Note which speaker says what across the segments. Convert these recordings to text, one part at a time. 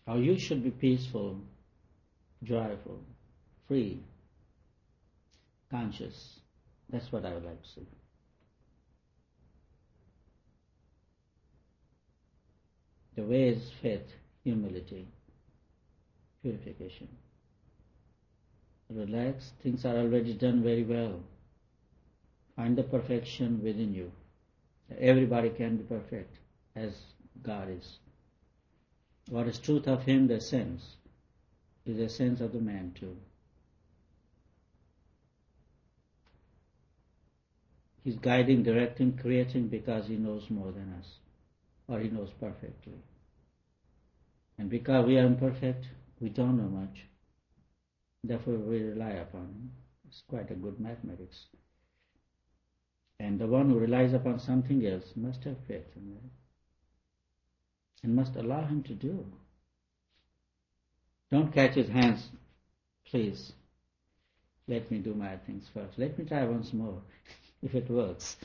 Speaker 1: How you should be peaceful, joyful, free, conscious. That's what I would like to see. The way is faith, humility, purification. Relax, things are already done very well. Find the perfection within you. Everybody can be perfect as God is. What is truth of Him, the sense, is the sense of the man too. He's guiding, directing, creating because He knows more than us, or He knows perfectly. And because we are imperfect, we don't know much. Therefore we rely upon Him. It's quite a good mathematics. And the one who relies upon something else must have faith in that and must allow Him to do. Don't catch His hands, please. Let me do my things first. Let me try once more, if it works.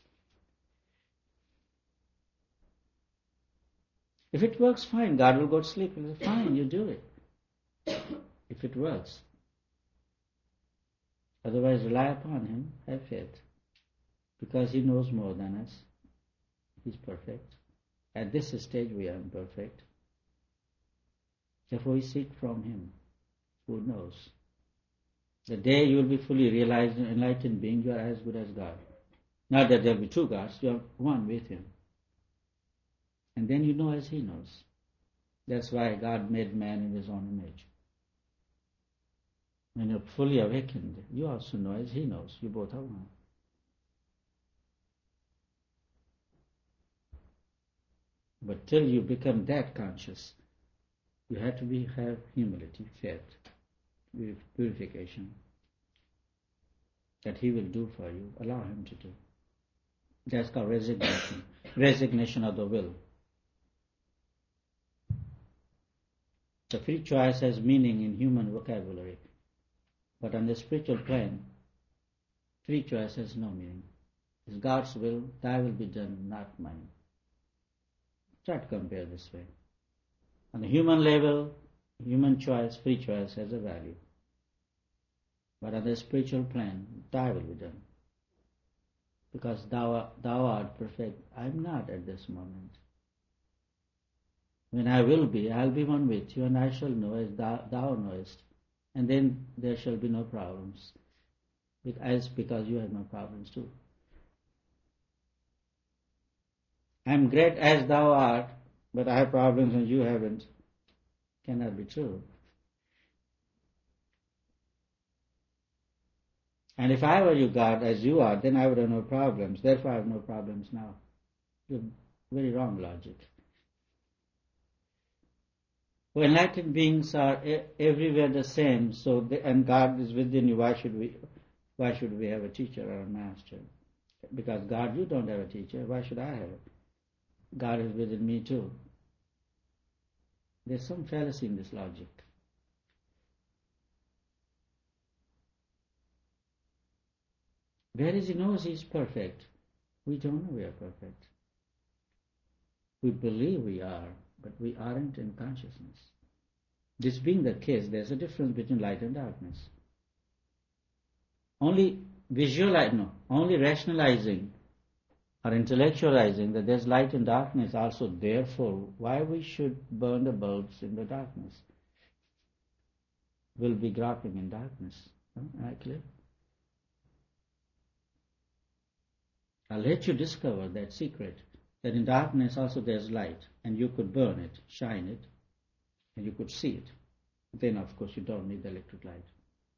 Speaker 1: If it works, fine. God will go to sleep. He'll say, fine, you do it. If it works. Otherwise, rely upon Him, have faith. Because He knows more than us. He's perfect. At this stage, we are imperfect. Therefore, we seek from Him, who knows. The day you will be fully realized and enlightened being, you are as good as God. Not that there will be two gods, you are one with Him. And then you know as He knows. That's why God made man in His own image. When you're fully awakened, you also know as He knows. You both are one. But till you become that conscious, you have to have humility, faith, purification. That He will do for you. Allow Him to do. That's called resignation. Resignation of the will. The free choice has meaning in human vocabulary. But on the spiritual plane, free choice has no meaning. It's God's will, Thy will be done, not mine. Try to compare this way. On the human level, human choice, free choice has a value. But on the spiritual plane, Thy will be done. Because Thou art perfect. I am not at this moment. When I will be, I will be one with you, and I shall know as Thou knowest. And then there shall be no problems. Because you have no problems too. I am great as Thou art, but I have problems and you haven't. Cannot be true. And if I were you, God, as you are, then I would have no problems. Therefore I have no problems now. You're very wrong logic. When enlightened beings are everywhere the same, and God is within you, why should we have a teacher or a master? Because God, you don't have a teacher, why should I have it? God is within me too. There's some fallacy in this logic. Whereas He knows He is perfect, we don't know we are perfect. We believe we are, but we aren't in consciousness. This being the case, there's a difference between light and darkness. Only rationalizing or intellectualizing that there's light and darkness also, therefore, why we should burn the bulbs in the darkness? We'll be groping in darkness. Am I clear? I'll let you discover that secret, that in darkness also there's light, and you could burn it, shine it, and you could see it. Then, of course, you don't need the electric light.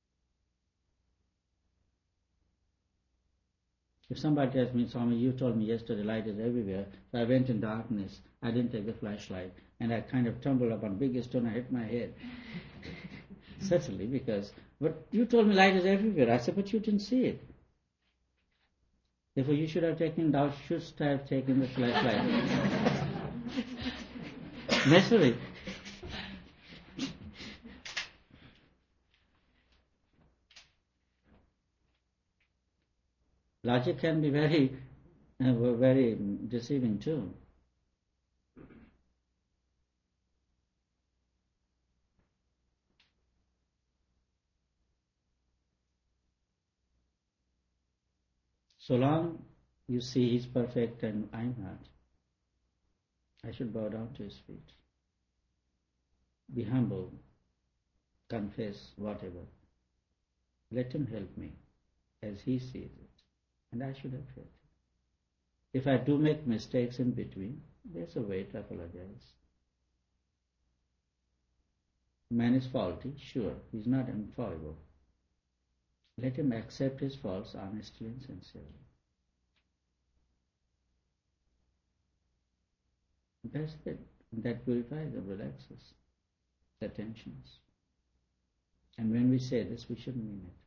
Speaker 1: If somebody tells me, Swami, you told me yesterday light is everywhere, so I went in darkness, I didn't take the flashlight, and I kind of tumbled upon a big stone, I hit my head. Certainly, but you told me light is everywhere. I said, but you didn't see it. Therefore, you should have taken the flashlight. Necessary. Logic can be very deceiving too. So long you see He's perfect and I'm not, I should bow down to His feet. Be humble, confess whatever. Let Him help me as He sees it, and I should have faith. If I do make mistakes in between, there's a way to apologize. Man is faulty, sure, he's not infallible. Let him accept his faults honestly and sincerely. That's it. That purifies and relaxes the tensions. And when we say this, we should mean it.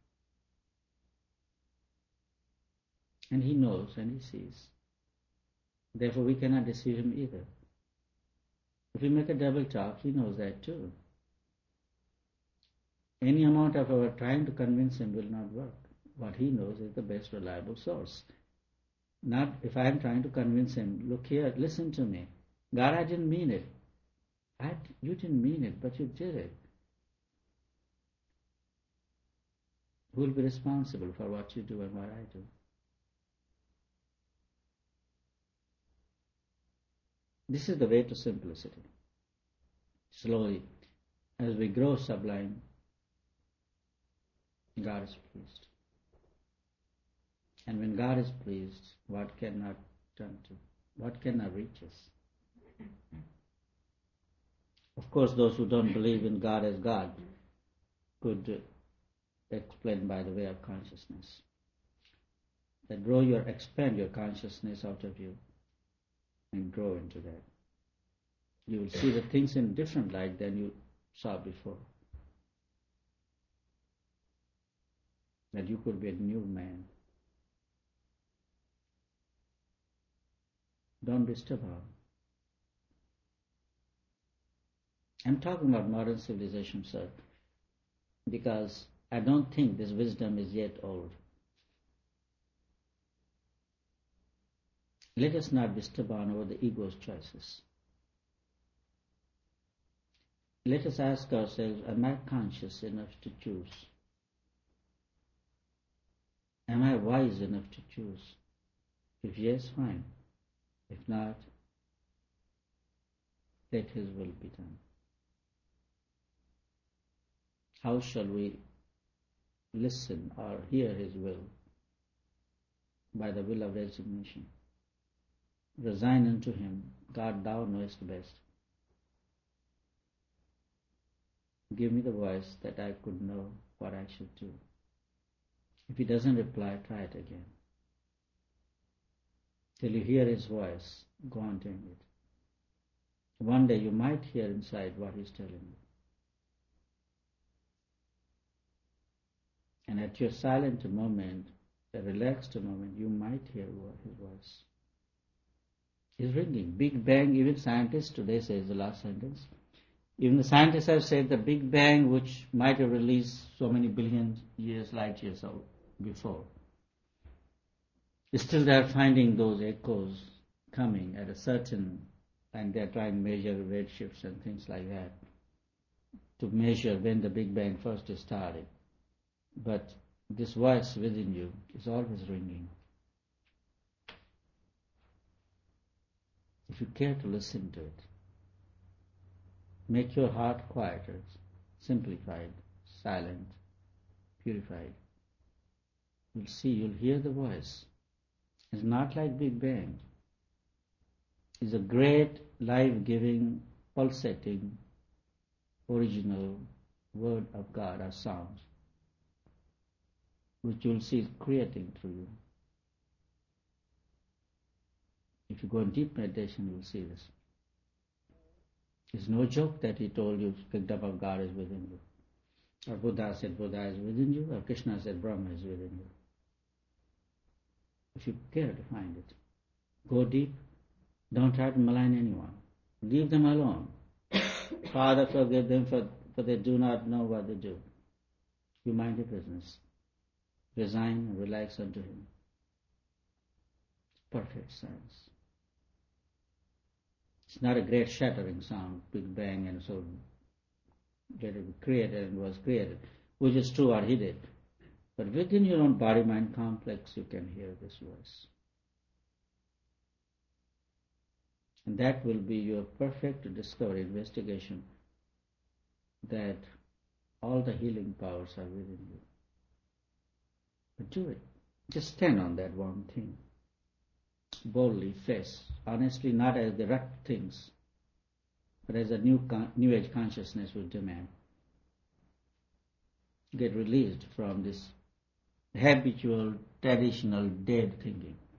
Speaker 1: And He knows and He sees. Therefore, we cannot deceive Him either. If we make a double talk, He knows that too. Any amount of our trying to convince Him will not work. What He knows is the best reliable source. Not if I am trying to convince Him, look here, listen to me. God, I didn't mean it. You didn't mean it, but you did it. Who will be responsible for what you do and what I do? This is the way to simplicity. Slowly, as we grow sublime, God is pleased. And when God is pleased, what cannot turn to? What cannot reach us? Of course, those who don't believe in God as God could explain by the way of consciousness. That expand your consciousness out of you and grow into that. You will see the things in different light than you saw before. That you could be a new man. Don't be stubborn. I'm talking about modern civilization, sir, because I don't think this wisdom is yet old. Let us not be stubborn over the ego's choices. Let us ask ourselves, am I conscious enough to choose? Am I wise enough to choose? If yes, fine. If not, let His will be done. How shall we listen or hear His will? By the will of resignation. Resign unto Him. God, Thou knowest best. Give me the voice that I could know what I should do. If He doesn't reply, try it again. Till you hear His voice, go on doing it. One day you might hear inside what He's telling you. And at your silent moment, a relaxed moment, you might hear His voice. He's ringing. Big Bang, even scientists today says the last sentence. Even the scientists have said the Big Bang, which might have released so many billion years, light years before, still they are finding those echoes coming at a certain, and they are trying to measure redshifts and things like that to measure when the Big Bang first started. But this voice within you is always ringing. If you care to listen to it, make your heart quieter, simplified, silent, purified. You'll see, you'll hear the voice. It's not like Big Bang. It's a great, life-giving, pulsating, original word of God or sound, which you'll see is creating through you. If you go in deep meditation, you'll see this. It's no joke that He told you, picked up of God is within you. Or Buddha said Buddha is within you, or Krishna said Brahma is within you. If you care to find it, go deep. Don't try to malign anyone. Leave them alone. Father, forgive them for they do not know what they do. You mind your business. Resign and relax unto Him. Perfect science. It's not a great shattering sound, Big Bang, and so let it be created and was created, which is true what He did. But within your own body-mind complex, you can hear this voice. And that will be your perfect discovery, investigation, that all the healing powers are within you. But do it. Just stand on that one thing. Boldly face, honestly, not as the right things, but as a new age consciousness would demand. Get released from this habitual, traditional, dead thinking.